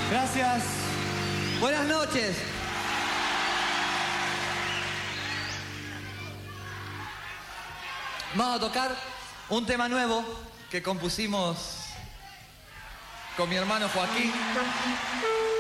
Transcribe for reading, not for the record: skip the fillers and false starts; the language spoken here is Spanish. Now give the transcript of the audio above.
Gracias. Buenas noches. Vamos a tocar un tema nuevo que compusimos con mi hermano Joaquín.